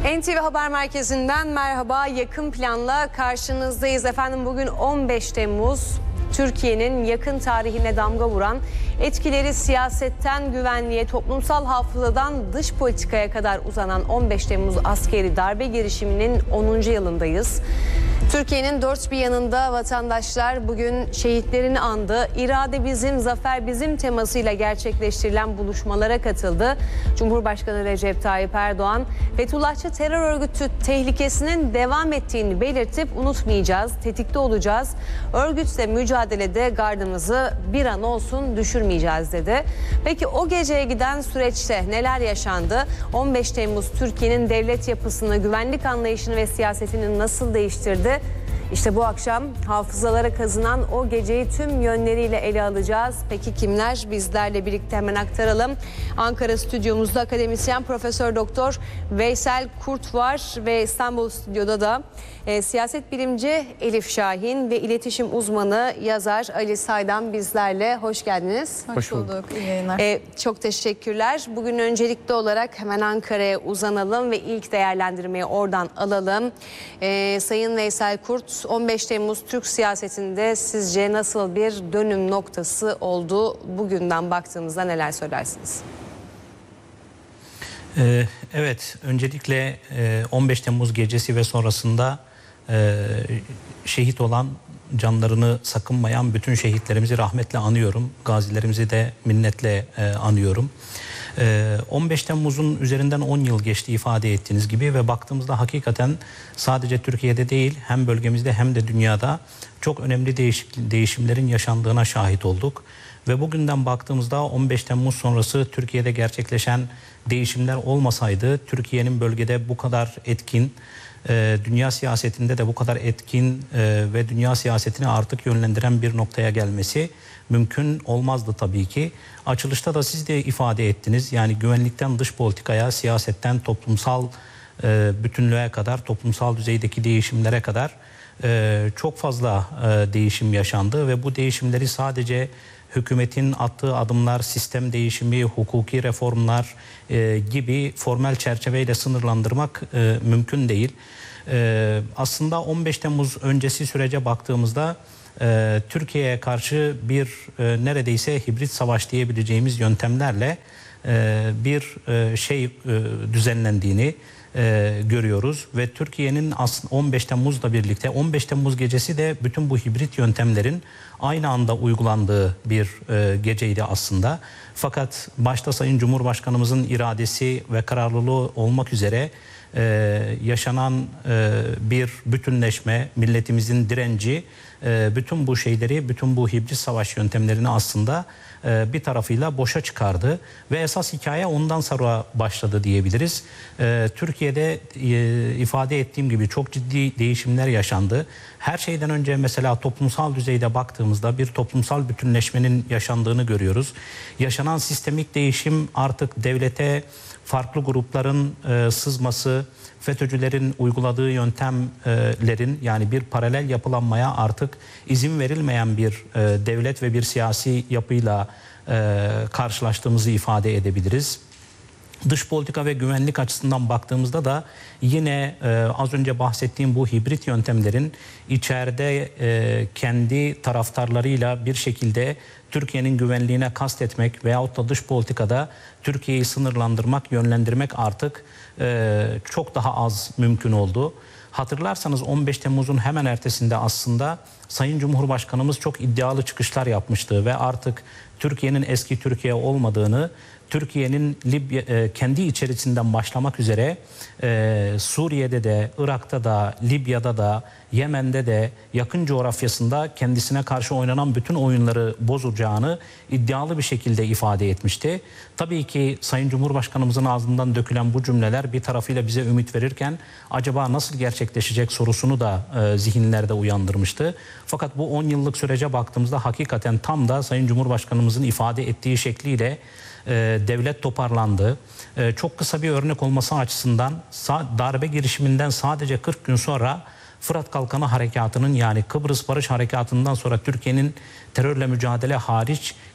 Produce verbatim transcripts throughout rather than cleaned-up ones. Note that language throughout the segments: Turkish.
N T V Haber Merkezi'nden merhaba. Yakın planla karşınızdayız efendim. Bugün on beş Temmuz. Türkiye'nin yakın tarihine damga vuran, etkileri siyasetten güvenliğe, toplumsal hafızadan dış politikaya kadar uzanan on beş Temmuz askeri darbe girişiminin onuncu yılındayız. Türkiye'nin dört bir yanında vatandaşlar bugün şehitlerini andı. İrade bizim, zafer bizim temasıyla gerçekleştirilen buluşmalara katıldı. Cumhurbaşkanı Recep Tayyip Erdoğan, Fethullahçı terör örgütü tehlikesinin devam ettiğini belirtip unutmayacağız, tetikte olacağız. Örgütle mücadelede gardımızı bir an olsun düşürmeyeceğiz dedi. Peki o geceye giden süreçte neler yaşandı? on beş Temmuz Türkiye'nin devlet yapısını, güvenlik anlayışını ve siyasetini nasıl değiştirdi? İşte bu akşam hafızalara kazınan o geceyi tüm yönleriyle ele alacağız. Peki kimler? Bizlerle birlikte hemen aktaralım. Ankara stüdyomuzda akademisyen Profesör Doktor Veysel Kurt var ve İstanbul stüdyoda da e, siyaset bilimci Elif Şahin ve iletişim uzmanı yazar Ali Saydam bizlerle. Hoş geldiniz. Hoş, Hoş bulduk. İyi yayınlar. E, çok teşekkürler. Bugün öncelikli olarak hemen Ankara'ya uzanalım ve ilk değerlendirmeyi oradan alalım. E, Sayın Veysel Kurt, on beş Temmuz Türk siyasetinde sizce nasıl bir dönüm noktası oldu? Bugünden baktığımızda neler söylersiniz? Ee, evet, öncelikle on beş Temmuz gecesi ve sonrasında şehit olan, canlarını sakınmayan bütün şehitlerimizi rahmetle anıyorum. Gazilerimizi de minnetle anıyorum. on beş Temmuz'un üzerinden on yıl geçti ifade ettiğiniz gibi ve baktığımızda hakikaten sadece Türkiye'de değil, hem bölgemizde hem de dünyada çok önemli değişik, değişimlerin yaşandığına şahit olduk. Ve bugünden baktığımızda on beş Temmuz sonrası Türkiye'de gerçekleşen değişimler olmasaydı Türkiye'nin bölgede bu kadar etkin, dünya siyasetinde de bu kadar etkin ve dünya siyasetini artık yönlendiren bir noktaya gelmesi mümkün olmazdı tabii ki. Açılışta da siz de ifade ettiniz. Yani güvenlikten dış politikaya, siyasetten toplumsal bütünlüğe kadar, toplumsal düzeydeki değişimlere kadar çok fazla değişim yaşandı ve bu değişimleri sadece hükümetin attığı adımlar, sistem değişimi, hukuki reformlar e, gibi formel çerçeveyle sınırlandırmak e, mümkün değil. E, aslında on beş Temmuz öncesi sürece baktığımızda e, Türkiye'ye karşı bir e, neredeyse hibrit savaş diyebileceğimiz yöntemlerle e, bir e, şey e, düzenlendiğini e, görüyoruz. Ve Türkiye'nin aslında on beş Temmuz'la birlikte on beş Temmuz gecesi de bütün bu hibrit yöntemlerin aynı anda uygulandığı bir e, geceydi aslında. Fakat başta Sayın Cumhurbaşkanımızın iradesi ve kararlılığı olmak üzere e, yaşanan e, bir bütünleşme, milletimizin direnci, e, bütün bu şeyleri, bütün bu hibrit savaş yöntemlerini aslında e, bir tarafıyla boşa çıkardı. Ve esas hikaye ondan sonra başladı diyebiliriz. E, Türkiye'de e, ifade ettiğim gibi çok ciddi değişimler yaşandı. Her şeyden önce mesela toplumsal düzeyde baktığımızda bir toplumsal bütünleşmenin yaşandığını görüyoruz. Yaşanan sistemik değişim artık devlete farklı grupların e, sızması, FETÖ'cülerin uyguladığı yöntemlerin yani bir paralel yapılanmaya artık izin verilmeyen bir e, devlet ve bir siyasi yapıyla e, karşılaştığımızı ifade edebiliriz. Dış politika ve güvenlik açısından baktığımızda da yine e, az önce bahsettiğim bu hibrit yöntemlerin içeride e, kendi taraftarlarıyla bir şekilde Türkiye'nin güvenliğine kastetmek veyahut da dış politikada Türkiye'yi sınırlandırmak, yönlendirmek artık e, çok daha az mümkün oldu. Hatırlarsanız on beş Temmuz'un hemen ertesinde aslında Sayın Cumhurbaşkanımız çok iddialı çıkışlar yapmıştı ve artık Türkiye'nin eski Türkiye olmadığını, Türkiye'nin Libya e, kendi içerisinden başlamak üzere e, Suriye'de de, Irak'ta da, Libya'da da, Yemen'de de, yakın coğrafyasında kendisine karşı oynanan bütün oyunları bozacağını iddialı bir şekilde ifade etmişti. Tabii ki Sayın Cumhurbaşkanımızın ağzından dökülen bu cümleler bir tarafıyla bize ümit verirken acaba nasıl gerçekleşecek sorusunu da e, zihinlerde uyandırmıştı. Fakat bu on yıllık sürece baktığımızda hakikaten tam da Sayın Cumhurbaşkanımızın ifade ettiği şekliyle e, devlet toparlandı. E, çok kısa bir örnek olması açısından darbe girişiminden sadece kırk gün sonra Fırat Kalkanı Harekatı'nın yani Kıbrıs Barış Harekatı'ndan sonra Türkiye'nin terörle mücadele hariç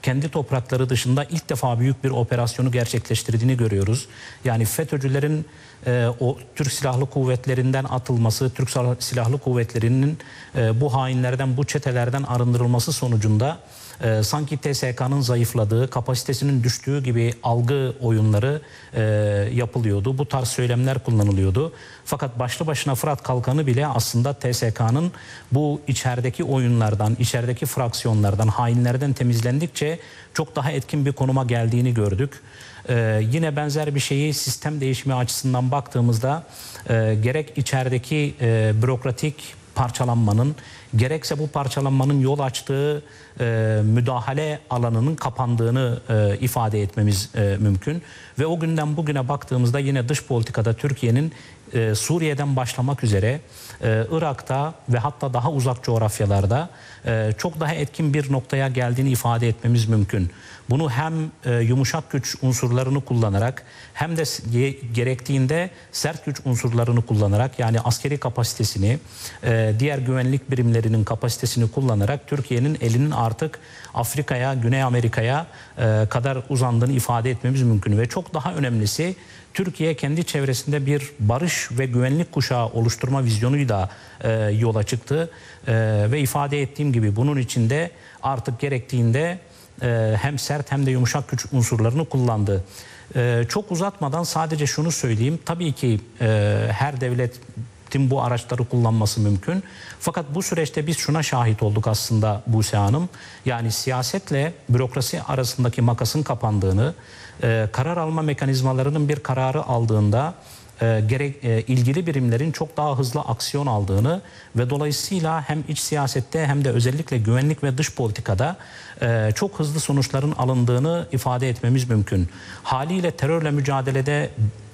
kendi toprakları dışında ilk defa büyük bir operasyonu gerçekleştirdiğini görüyoruz. Yani FETÖ'cülerin e, o Türk Silahlı Kuvvetleri'nden atılması, Türk Silahlı Kuvvetleri'nin e, bu hainlerden, bu çetelerden arındırılması sonucunda Ee, sanki T S K'nın zayıfladığı, kapasitesinin düştüğü gibi algı oyunları e, yapılıyordu. Bu tarz söylemler kullanılıyordu. Fakat başlı başına Fırat Kalkanı bile aslında T S K'nın bu içerideki oyunlardan, içerideki fraksiyonlardan, hainlerden temizlendikçe çok daha etkin bir konuma geldiğini gördük. Ee, yine benzer bir şeyi sistem değişimi açısından baktığımızda e, gerek içerideki e, bürokratik parçalanmanın, gerekse bu parçalanmanın yol açtığı e, müdahale alanının kapandığını e, ifade etmemiz e, mümkün. Ve o günden bugüne baktığımızda yine dış politikada Türkiye'nin e, Suriye'den başlamak üzere e, Irak'ta ve hatta daha uzak coğrafyalarda e, çok daha etkin bir noktaya geldiğini ifade etmemiz mümkün. Bunu hem e, yumuşak güç unsurlarını kullanarak hem de gerektiğinde sert güç unsurlarını kullanarak, yani askeri kapasitesini, e, diğer güvenlik birimlerinin kapasitesini kullanarak Türkiye'nin elinin artık Afrika'ya, Güney Amerika'ya e, kadar uzandığını ifade etmemiz mümkün. Ve çok daha önemlisi, Türkiye kendi çevresinde bir barış ve güvenlik kuşağı oluşturma vizyonuyla e, yola çıktı. E, ve ifade ettiğim gibi bunun içinde artık gerektiğinde e, hem sert hem de yumuşak güç unsurlarını kullandı. E, çok uzatmadan sadece şunu söyleyeyim. Tabii ki e, her devlet bu araçları kullanması mümkün. Fakat bu süreçte biz şuna şahit olduk aslında Buse Hanım. Yani siyasetle bürokrasi arasındaki makasın kapandığını, e, karar alma mekanizmalarının bir kararı aldığında e, gerek e, ilgili birimlerin çok daha hızlı aksiyon aldığını ve dolayısıyla hem iç siyasette hem de özellikle güvenlik ve dış politikada e, çok hızlı sonuçların alındığını ifade etmemiz mümkün. Haliyle terörle mücadelede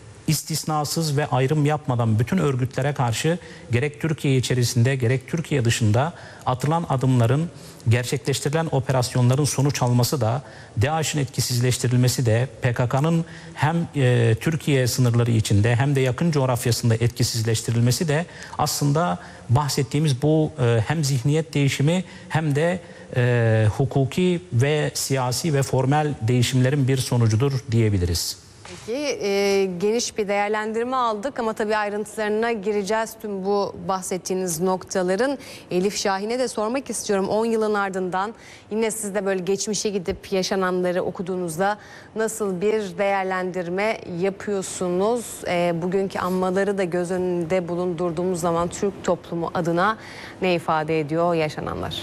istisnasız ve ayrım yapmadan bütün örgütlere karşı gerek Türkiye içerisinde gerek Türkiye dışında atılan adımların, gerçekleştirilen operasyonların sonuç alması da, DAEŞ'in etkisizleştirilmesi de, P K K'nın hem e, Türkiye sınırları içinde hem de yakın coğrafyasında etkisizleştirilmesi de aslında bahsettiğimiz bu e, hem zihniyet değişimi hem de e, hukuki ve siyasi ve formel değişimlerin bir sonucudur diyebiliriz. Peki e, geniş bir değerlendirme aldık ama tabii ayrıntılarına gireceğiz tüm bu bahsettiğiniz noktaların. Elif Şahin'e de sormak istiyorum. on yılın ardından yine siz de böyle geçmişe gidip yaşananları okuduğunuzda nasıl bir değerlendirme yapıyorsunuz? E, bugünkü anmaları da göz önünde bulundurduğumuz zaman Türk toplumu adına ne ifade ediyor yaşananlar?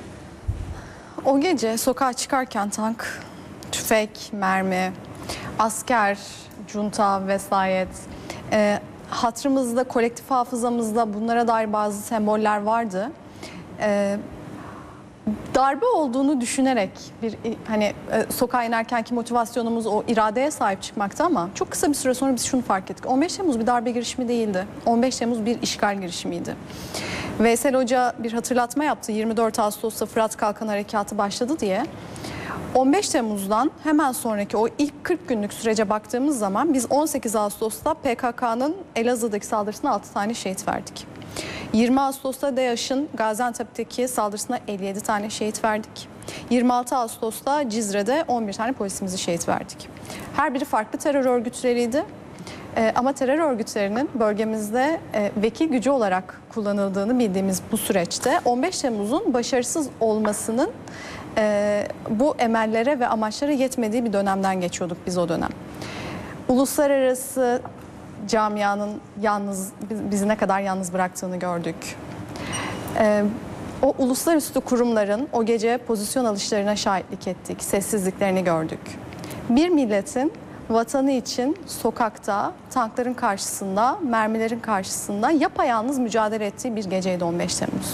O gece sokağa çıkarken tank, tüfek, mermi, asker, junta, vesayet, e, hatırımızda, kolektif hafızamızda bunlara dair bazı semboller vardı. E, darbe olduğunu düşünerek bir hani e, sokağa inerkenki motivasyonumuz o iradeye sahip çıkmaktı ama çok kısa bir süre sonra biz şunu fark ettik. on beş Temmuz bir darbe girişimi değildi. on beş Temmuz bir işgal girişimiydi. Veysel Hoca bir hatırlatma yaptı. yirmi dört Ağustos'ta Fırat Kalkan Harekatı başladı diye. on beş Temmuz'dan hemen sonraki o ilk kırk günlük sürece baktığımız zaman biz on sekiz Ağustos'ta P K K'nın Elazığ'daki saldırısına altı tane şehit verdik. yirmi Ağustos'ta DAEŞ'in Gaziantep'teki saldırısına elli yedi tane şehit verdik. yirmi altı Ağustos'ta Cizre'de on bir tane polisimizi şehit verdik. Her biri farklı terör örgütleriydi. Ee, ama terör örgütlerinin bölgemizde e, vekil gücü olarak kullanıldığını bildiğimiz bu süreçte on beş Temmuz'un başarısız olmasının e, bu emellere ve amaçlara yetmediği bir dönemden geçiyorduk biz o dönem. Uluslararası camianın yalnız bizi ne kadar yalnız bıraktığını gördük. E, o uluslararası kurumların o gece pozisyon alışlarına şahitlik ettik, sessizliklerini gördük. Bir milletin vatanı için sokakta, tankların karşısında, mermilerin karşısında yapayalnız mücadele ettiği bir geceydi on beş Temmuz.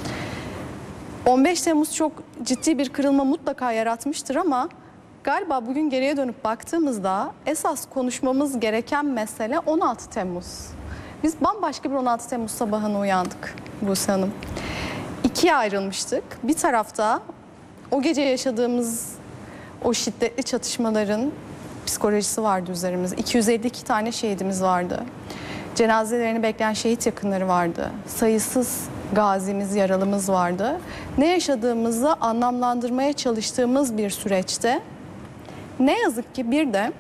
on beş Temmuz çok ciddi bir kırılma mutlaka yaratmıştır ama galiba bugün geriye dönüp baktığımızda esas konuşmamız gereken mesele on altı Temmuz. Biz bambaşka bir on altı Temmuz sabahına uyandık Buse Hanım. İkiye ayrılmıştık. Bir tarafta o gece yaşadığımız o şiddetli çatışmaların psikolojisi vardı üzerimizde. iki yüz elli iki tane şehidimiz vardı. Cenazelerini bekleyen şehit yakınları vardı. Sayısız gazimiz, yaralımız vardı. Ne yaşadığımızı anlamlandırmaya çalıştığımız bir süreçte ne yazık ki bir de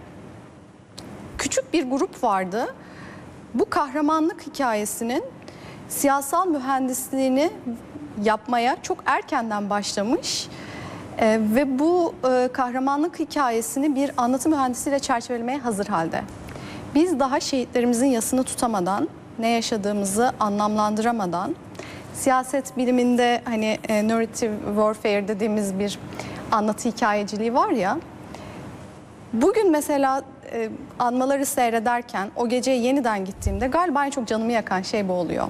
küçük bir grup vardı. Bu kahramanlık hikayesinin siyasal mühendisliğini yapmaya çok erkenden başlamış e, ve bu e, kahramanlık hikayesini bir anlatı mühendisiyle çerçevelemeye hazır halde. Biz daha şehitlerimizin yasını tutamadan, ne yaşadığımızı anlamlandıramadan, siyaset biliminde hani e, narrative warfare dediğimiz bir anlatı hikayeciliği var ya, bugün mesela e, anmaları seyrederken o geceye yeniden gittiğimde galiba en çok canımı yakan şey bu oluyor.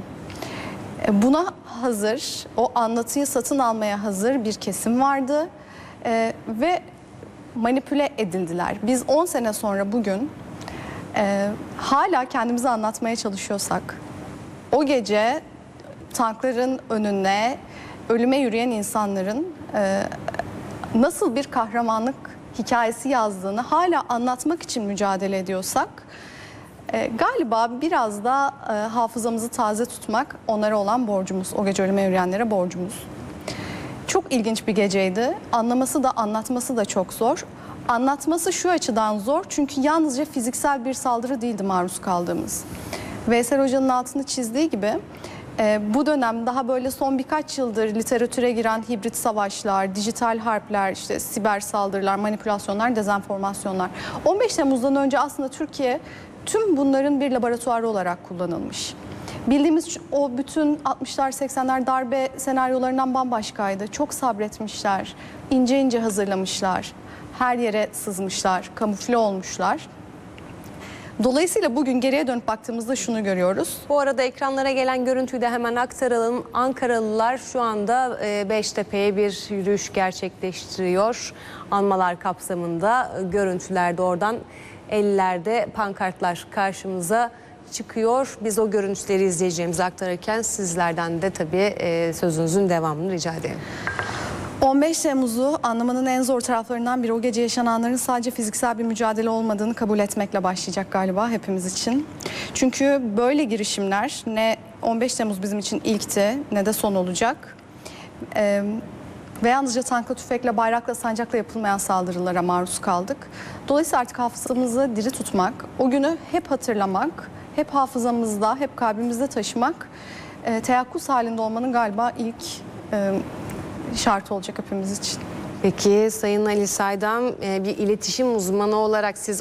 E, buna hazır, o anlatıyı satın almaya hazır bir kesim vardı e, ve manipüle edildiler. Biz on sene sonra bugün e, hala kendimizi anlatmaya çalışıyorsak, o gece tankların önüne ölüme yürüyen insanların e, nasıl bir kahramanlık hikayesi yazdığını hala anlatmak için mücadele ediyorsak, e, galiba biraz da e, hafızamızı taze tutmak onlara olan borcumuz, o gece ölüme yürüyenlere borcumuz. Çok ilginç bir geceydi. Anlaması da anlatması da çok zor. Anlatması şu açıdan zor çünkü yalnızca fiziksel bir saldırı değildi maruz kaldığımız. Veysel Hoca'nın altını çizdiği gibi e, bu dönem daha böyle son birkaç yıldır literatüre giren hibrit savaşlar, dijital harpler, işte siber saldırılar, manipülasyonlar, dezenformasyonlar. on beş Temmuz'dan önce aslında Türkiye tüm bunların bir laboratuvarı olarak kullanılmış. Bildiğimiz o bütün altmışlar seksenler darbe senaryolarından bambaşkaydı. Çok sabretmişler, ince ince hazırlamışlar, her yere sızmışlar, kamufle olmuşlar. Dolayısıyla bugün geriye dönüp baktığımızda şunu görüyoruz. Bu arada ekranlara gelen görüntüyü de hemen aktaralım. Ankaralılar şu anda e, Beştepe'ye bir yürüyüş gerçekleştiriyor. Anmalar kapsamında görüntülerde oradan ellerde pankartlar karşımıza çıkıyor. Biz o görüntüleri izleyeceğimizi aktarırken sizlerden de tabii e, sözünüzün devamını rica edelim. on beş Temmuz'u anlamanın en zor taraflarından biri o gece yaşananların sadece fiziksel bir mücadele olmadığını kabul etmekle başlayacak galiba hepimiz için. Çünkü böyle girişimler ne on beş Temmuz bizim için ilkti ne de son olacak. Ee, ve yalnızca tankla, tüfekle, bayrakla, sancakla yapılmayan saldırılara maruz kaldık. Dolayısıyla artık hafızamızı diri tutmak, o günü hep hatırlamak, hep hafızamızda, hep kalbimizde taşımak, e, teyakkuz halinde olmanın galiba ilk e, şart olacak hepimiz için. Peki Sayın Ali Saydam, bir iletişim uzmanı olarak siz